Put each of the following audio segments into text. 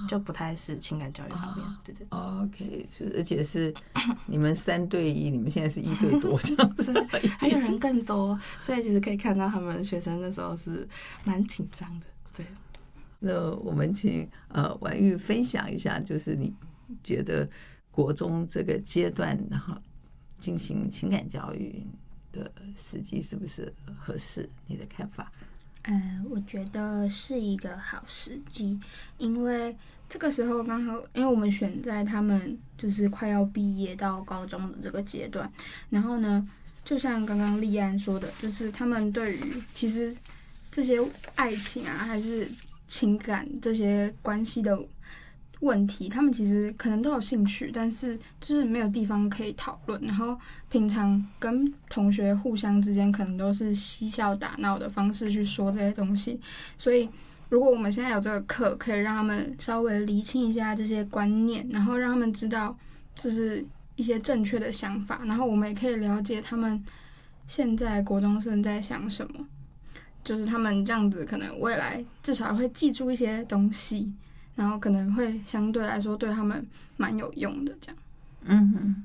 就不太是情感教育方面。对对。 OK， 而且是你们3对1，你们现在是1对多这样子， 还有人更多，所以其实可以看到他们学生那时候是蛮紧张的。对。 那我们请婉玉分享一下，就是你觉得国中这个阶段，然后进行情感教育的时机是不是合适？你的看法？ 我觉得是一个好时机，因为这个时候刚好，因为我们选在他们就是快要毕业到高中的这个阶段，然后呢，就像刚刚立安说的，就是他们对于其实这些爱情啊，还是情感这些关系的问题，他们其实可能都有兴趣，但是就是没有地方可以讨论。然后平常跟同学互相之间，可能都是嬉笑打闹的方式去说这些东西。所以，如果我们现在有这个课，可以让他们稍微厘清一下这些观念，然后让他们知道就是一些正确的想法，然后我们也可以了解他们现在国中生在想什么。就是他们这样子，可能未来至少会记住一些东西。然后可能会相对来说对他们蛮有用的，这样。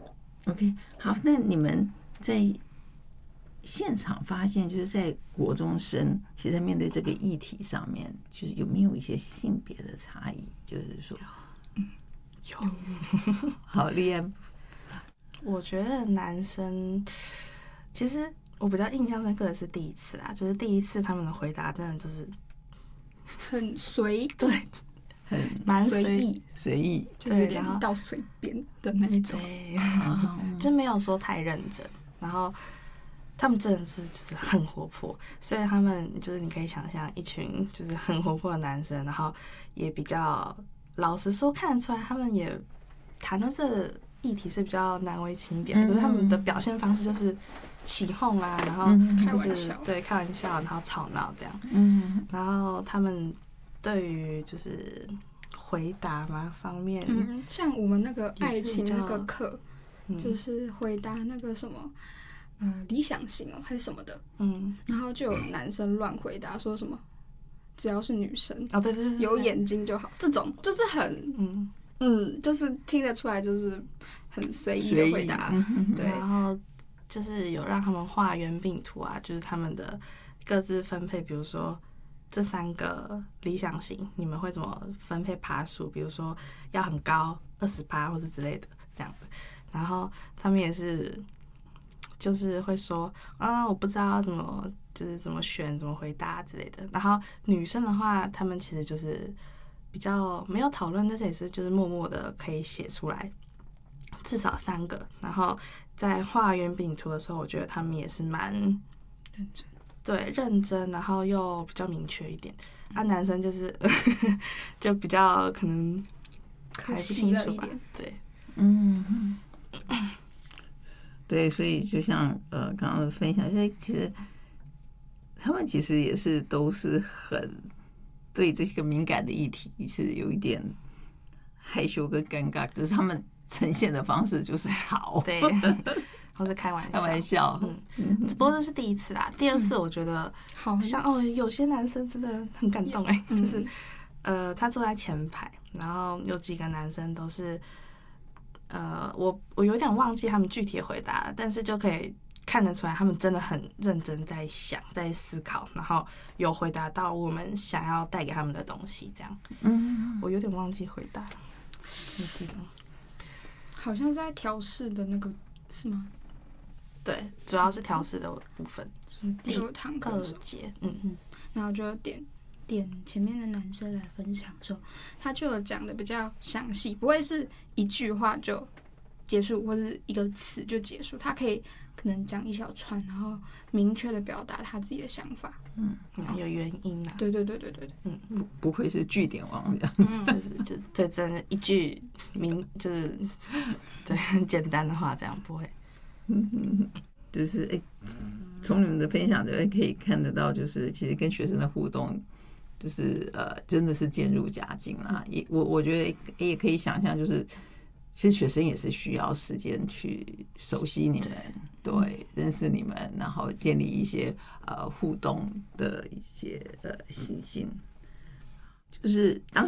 OK， 好，那你们在现场发现，就是在国中生其实在面对这个议题上面，就是有没有一些性别的差异？就是说，有。好，立安， 我觉得男生其实我比较印象深刻的是第一次啦，就是第一次他们的回答真的就是很随， 对。蛮随意， 就有点到随便的那一种， 对，就没有说太认真。然后他们真的是就是很活泼，所以他们就是你可以想象一群就是很活泼的男生，然后也比较老实说看得出来，他们也谈论这个议题是比较难为情一点，可是他们的表现方式就是起哄啊，然后就是对开玩笑，然后吵闹这样。然后他们对于就是回答嘛方面， 像我们那个爱情那个课，就是回答那个什么理想型还是什么的，然后就有男生乱回答说什么只要是女生对， 有眼睛就好，这种就是很就是听得出来就是很随意的回答，对， 然后就是有让他们画圆饼图啊，就是他们的各自分配，比如说这3个理想型，你们会怎么分配爬数？比如说要很高20%或者之类的这样的。然后他们也是，就是会说我不知道怎么就是怎么选、怎么回答之类的。然后女生的话，他们其实就是比较没有讨论，但是也是就是默默的可以写出来，至少3个。然后在画圆饼图的时候，我觉得他们也是蛮认真。 对，认真，然后又比较明确一点。男生就是就比较可能还不清楚吧。对， 对，所以就像刚刚的分享，所以其实他们其实也是都是很对这个敏感的议题是有一点害羞跟尴尬，只是他们呈现的方式就是吵， 对。或是开玩笑， 不过这是第一次啦。第2次我觉得好像有些男生真的很感动就是他坐在前排，然后有几个男生都是我有点忘记他们具体的回答，但是就可以看得出来他们真的很认真在想，在思考，然后有回答到我们想要带给他们的东西这样。我有点忘记回答，你记得吗？ 好像在调试的那个是吗？ 对，主要是调试的部分， 就是第2堂课 2节， 然后就点前面的男生来分享的时候，他就有讲的比较详细，不会是一句话就结束，或是一个词就结束，他可能讲一小串，然后明确的表达他自己的想法， 有原因啊， 对， 不会是句点王这样子，就是对，真的一句就是对很简单的话，这样不会。 就是从你们的分享就可以看得到，就是其实跟学生的互动，就是真的是渐入佳境啦。我觉得也可以想象，就是其实学生也是需要时间去熟悉你们，对，认识你们，然后建立一些互动的一些习性。就是当